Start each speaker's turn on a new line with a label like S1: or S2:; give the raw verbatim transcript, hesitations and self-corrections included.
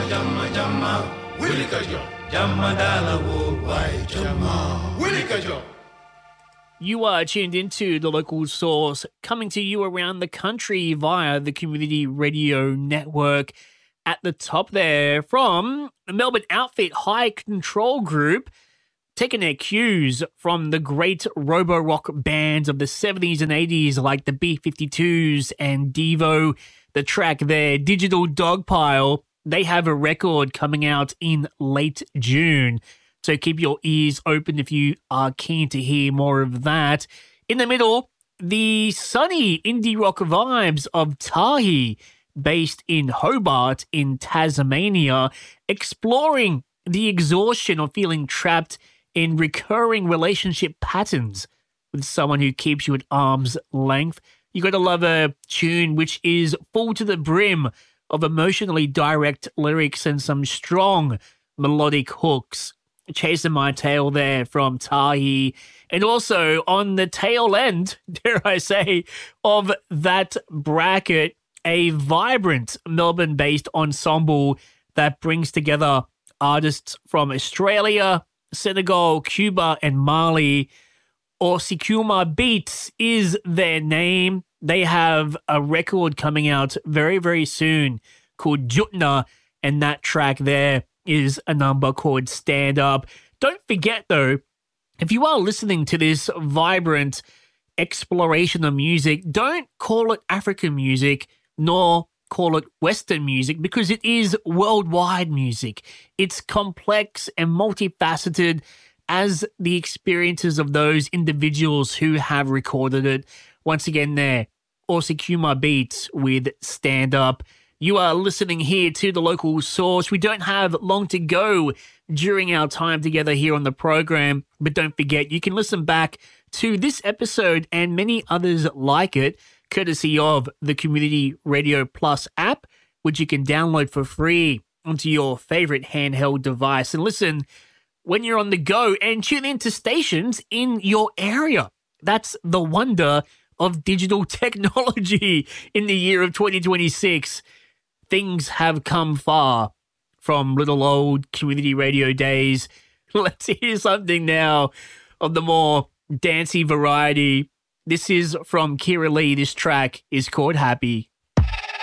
S1: jamma jamma Willikajo jamma dala wo wai jamma Willikajo.
S2: You are tuned into The Local Source, coming to you around the country via the Community Radio Network. At the top there, from the Melbourne outfit High Control Group, taking their cues from the great robo-rock bands of the seventies and eighties like the B fifty-twos and Devo. The track there, Digital Dogpile, they have a record coming out in late June. So keep your ears open if you are keen to hear more of that. In the middle, the sunny indie rock vibes of Tahi, based in Hobart in Tasmania, exploring the exhaustion of feeling trapped in recurring relationship patterns with someone who keeps you at arm's length. You got to love a tune which is full to the brim of emotionally direct lyrics and some strong melodic hooks. Chasing My Tail there from Tahi. And also on the tail end, dare I say, of that bracket, a vibrant Melbourne-based ensemble that brings together artists from Australia, Senegal, Cuba, and Mali. Orsikuma Beats is their name. They have a record coming out very, very soon called Jutna, and that track there is a number called Stand Up. Don't forget, though, if you are listening to this vibrant exploration of music, don't call it African music, nor call it Western music, because it is worldwide music. It's complex and multifaceted as the experiences of those individuals who have recorded it. Once again there, Orsikuma Beats with Stand Up. You are listening here to The Local Source. We don't have long to go during our time together here on the program, but don't forget, you can listen back to this episode and many others like it, courtesy of the Community Radio Plus app, which you can download for free onto your favorite handheld device and listen when you're on the go and tune into stations in your area. That's the wonder of digital technology in the year of twenty twenty-six. Things have come far from little old community radio days. Let's hear something now of the more dancey variety. This is from Kira Lee. This track is called Happy.